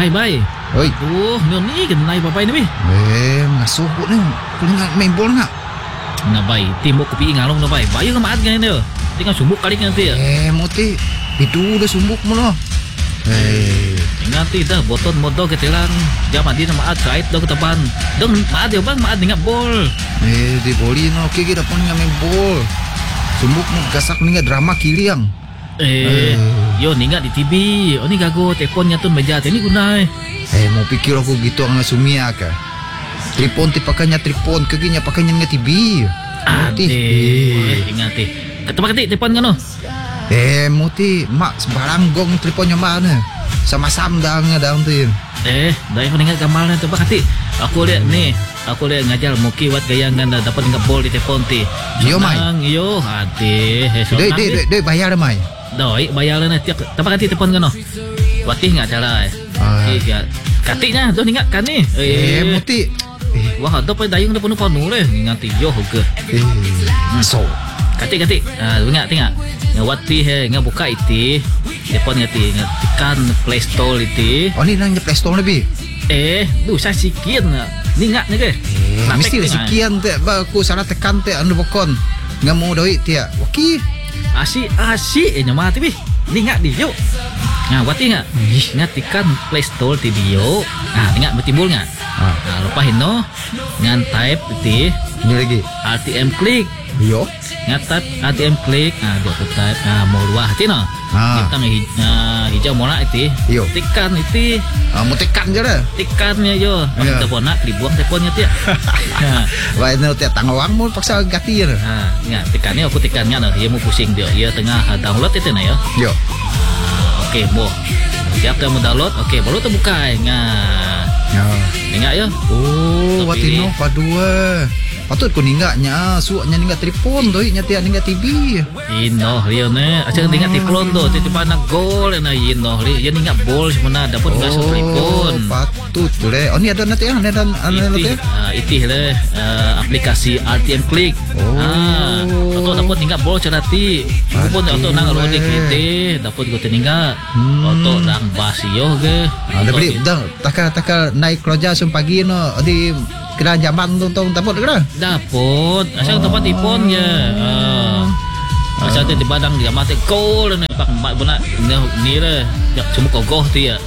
Bay. Oi. Ni kenai babai ni. Ngasuh ni. Kau nak main bola nak? Nah bay, timbuk kopi ngalong na bay. Bayo ka maat ganyan dia. Tinggal sumbuk kali nanti ya. Moti. Itu dah sumbuk mo no. Nanti dah boton modo ketelan. Jaman di na maat kait daw ketaban. Dong maat ya bang, maat ngap bol. Di boli no okay kita pun main bol. Sumbuk mo gasak ni drama kiliang. Yo ni di TV. Oh ni gago teleponnya tuh meja ini gunai. Mau pikir aku gitu ang sumia ka. Tripon ti pakanya tripon kaginya pakanya nga TV. Ingati. Ketemu kati telepon kan no? Muti mak sebaranggong teleponnya mana? Sama-sama daang tu. Dah yang ingat gambarnya tu kati. Aku lihat nih, aku lihat ngajar muki wat gayangan dapat ngap bol di telepon ti. Yo mai. Yo hati. Doi bayar mai. Doi bayar lah tiap. Tapi kati telepon kan no? Watih nggak cara. Katinya tu ingat kan ni. Muti. Wah, ada pa dayung na puno-puno le. Ngati yo ke. So. Kati. Ingat tengok. Ngawati he ngabuka iti. Telepon ngati ngatikan Play Store iti. Oh ni nang Play Store lebih. Saya sikian ni ingat ni ke. Mesti sikian te ba aku salah tekan te anu bokon. Ngamu doi tia. Okey. Asi nyama ti bi. Ni ingat di yo. Nah, wati ingat. Ngatikan Play Store ti bio. Ingat bertimbul enggak? Lepas itu ngan type itu ini lagi RTM klik yo ngan type RTM klik dia type mau luah itu no kita hijau mola itu yo tekan itu mau tekan je lah tekannya yo telepon nak dibuang teleponnya dia wah ini tiap tangawang mau paksa ganti ya nggak tekannya aku tekannya dia mau pusing dia tengah download itu na yo oke mau siap mau download oke baru terbuka Ninggak ya. Watino padua. Patut ko ninggaknya, suaknya ninggak telepon doi nya tia ninggak TV. Ino rio ne, aja ninggak telepon do, tiba na gol na ino rio, ya ninggak bol semana dapat nggak telepon. Patut le. Oh ni ada nanti ada nanti. Itih le aplikasi RTM Klik. Atau dapat ninggak bol cerati. Pun atau nang rode kite, dapat ko ninggak. Atau nang basio ge. Ada beli dah takal naik kerja pagi no di kira zaman tuntong dapat kira dapat asal tempat tipon ya asal di badang dia mati kol ni pak mak benak ni le jak semua kogoh tu ya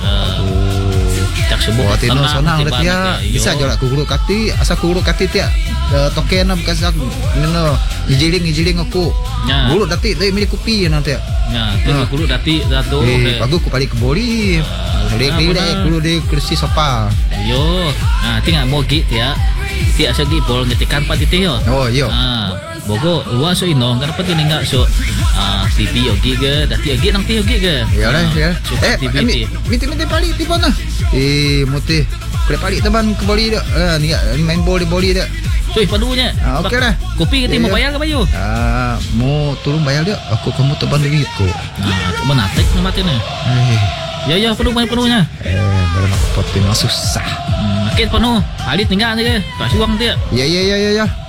jak semua tino sonang le dia bisa jolak ku guru kati asal guru kati dia token na bekas aku no ijiling aku guru dati deui milik kopi nanti ya guru dati datu bagus ku balik ke boli Lek dulu di kursi sofa. Yo, tinggal mau git ya. Ti asa gi bol ngetikan pat itu yo. Oh, yo. Bogo luas so ino, kan pati ninga so TV yogi ge, dati yogi nang ti yogi ge. Ya lah, ya. Miti balik ti bona. Muti. Kule balik teman ke boli dak. Main bol di boli dak. Cuy, padunya. Okey lah. Kopi kita mau bayar ke bayu? Mau turun bayar dia. Aku kamu teban lagi ko. Menatik nama tini. Ya, penuhnya. Baru nak potin susah. Makin penuh. Halit tinggal aja. Tak suang dia. Ya.